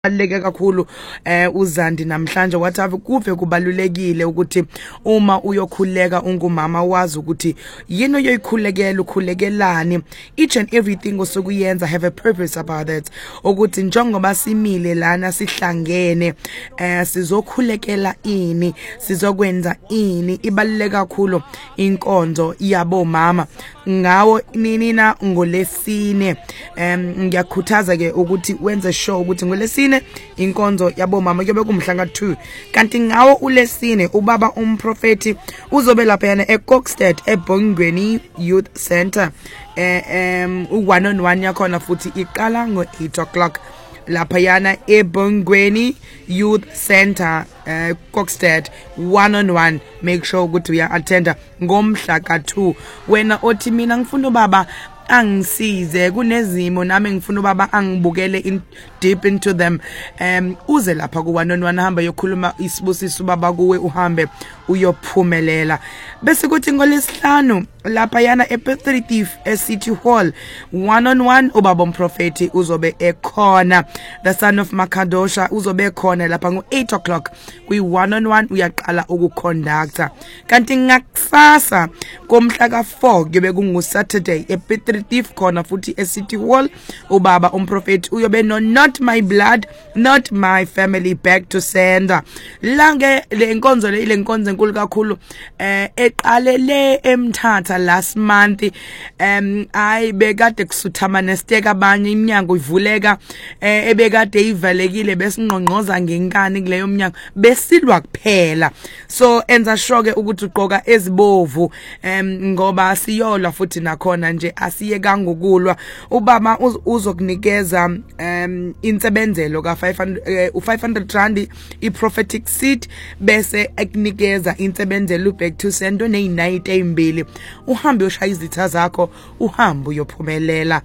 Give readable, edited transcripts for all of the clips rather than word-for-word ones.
Baleke kakhulu uZandi namhlanje wathi kuve kubalulekile ukuthi uma uyokhuleka ungumama wazi ukuthi yini uyoyikhulekela ukhulekelani. Each and everything osokuyenza have a purpose about it, ukuthi njengoba simile lana sihlangene sizokhulekela ini, sizokwenza ini. Ibaluleke kakhulu inkonzo yabo mama ngawo nina ngolesine. Ngiyakhuthaza ke ukuthi wenze show ukuthi ngolesine inkonzo yabo mama kuyobe kumhlanga 2, kanti ngawo ulesine ubaba umprofeti uzobe lapha yana eKokstad eBongweni Youth Center. U1-on-1 yakhona futhi iqala ngo 8 o'clock lapha yana eBongweni Youth Center Kokstad 1-on-1. Make sure ukuthi uya attenda ngomhla ka2. Wena othi mina ngifuna ubaba angisize kunezimo nami ngifuna ubaba angibukele deep into them, uze lapha ku1-on-1 hamba yokhuluma isibusiso baba kuwe uhambe uyophumelela. Bese kuthi ngolesihlanu lapha yana e3 eCity Hall 1-on-1 ubaba umprofeti uzobe ekhona. The son of Makadosha uzobe ekhona lapha ngo8 o'clock kwi1-on-1 uyaqala ukuconducta. Kanti ngakusasa komhla ka4 kuyobe kunguSaturday e3 khona futhi eCity Hall ubaba umprofeti uyobe no Not My Blood Not My Family Back to Sender. Lange le nkonzo le nkonzo enkulu kakhulu eqalele eMthatha last month. Ay bekade kusuthama nesteka abanye iminyango ivuleka, ebekade ivalekile besingqongqoza ngenkani kuleyo minyango besilwa kuphela. So enza shoke ukuthi uqoka ezibovu ngoba siyolwa futhi nakhona nje asiyeka ngokulwa. Ubaba uzokunikeza insebenzelo ka 500 rand i-prophetic seed bese ekunikeza insebenzelo back to sender ne-night embili. Uhambe ushaya izitha zakho uhambe uyophumelela.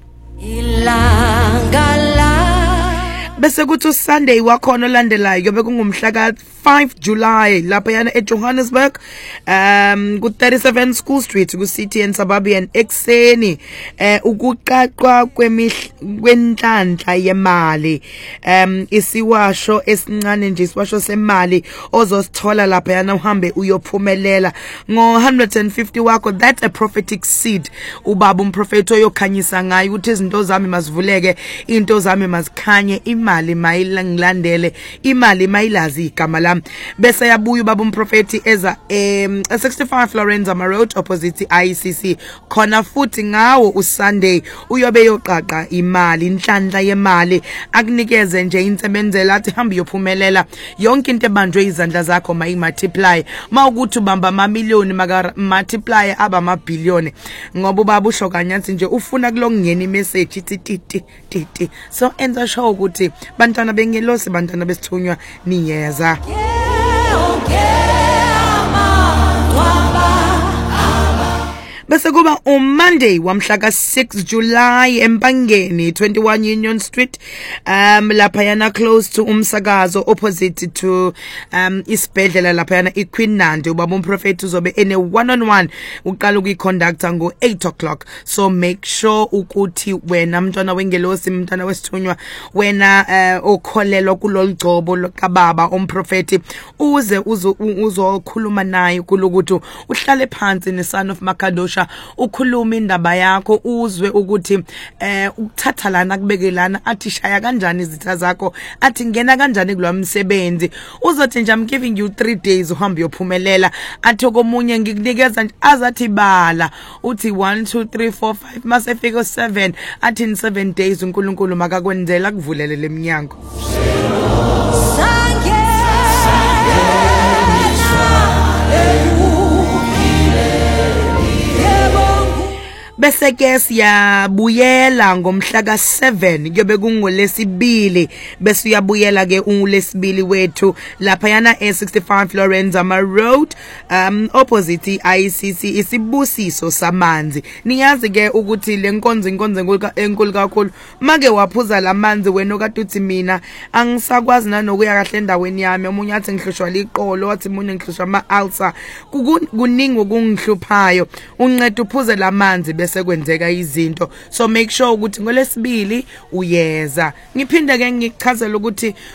Bese kuthi uSunday wakhona olandelayo kuyobe kungumhla ka5 July lapha yana eJohannesburg ku 37 School Street ku City and Suburban ekseni ukuqaqwa kwenhlanhla yemali. Isiwasho esincane nje isiwasho semali ozosithola lapha yana uhambe uyophumelela ngo150 wakho. That's a prophetic seed ubaba umprofeti oyokhanyisa ngayo ukuthi izinto zami mazivuleke, into zami mazikhanye, imali mayilandele, imali mayilazi igama lami. Bese yabuya ubaba umprofeti eza 65 Lorenza Road opposite ICC khona futhi ngawo uSunday uyobe yoqaqa imali, inhlanhla yemali, akunikeze nje insebenzela athi hamba uyophumelela. Yonke into ebanjwe izandla zakho mayi-multiply, mawukuthi ubamba amamiliyoni multiply aba amabhiliyoni, ngoba ubaba usho kanyathi nje ufuna kulongena imessage ithi titi. So enza show ukuthi bantwana bengelosi, bantwana besithunywa niyeza. Bese kuba Monday wamhla ka6 July eMpangeni 21 Union Street lapha yana close to umsakazo opposite to isibhedlela lapha yana iQueen Nandi. Ubaba umprofeti uzobe ene 1-on-1 uqala ukuyiconducta ngo8 o'clock. So make sure ukuthi wena mntwana wengelosi, mntwana wesithunywa, wena okholelwa kulolugcobo kababa umprofeti uze uzokhuluma naye ukuthi uhlale phansi neSon of Makadosha ukhuluma indaba yakho, uzwe ukuthi ukuthatha lana kubekelana, athi shaya kanjani izitha zakho, athi ngena kanjani kulomsebenzi. Uzothi nje I'm giving you 3 days uhambe uyophumelela. Athi komunye ngikunikeza nje azathi bala uthi 1 2 3 4 5 masefika 7 athi in 7 days uNkulunkulu makakwenzela kuvulele leminyango. Bese ke siyabuyela ngomhla ka7 kuyobe kungolesibili, bese uyabuyela ke ungolesibili wethu lapha yana e65 Lorenza Road opposite ICC isibusiso samanzi. Niyazi ke ukuthi le nkonzo enkulu kakhulu make waphuza lamanzi wena okade uthi mina angisakwazi nanokuya kahle endaweni yami, omunye athi ngihlushwa liqolo, wathi umunye ngihlushwa ama ulcer, kuningi okungihluphayo, uncede uphuze lamanzi bese kwenzeka izinto. So make sure ukuthi ngolesibili uyeza. Ngiphinde ke ngichazela ukuthi